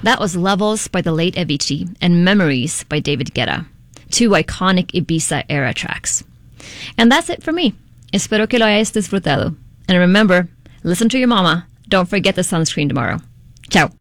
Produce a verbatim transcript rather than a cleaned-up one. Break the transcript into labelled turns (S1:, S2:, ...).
S1: That was Levels by the late Avicii and Memories by David Guetta, two iconic Ibiza-era tracks. And that's it for me. Espero que lo hayas disfrutado. And remember, listen to your mama. Don't forget the sunscreen tomorrow. Ciao.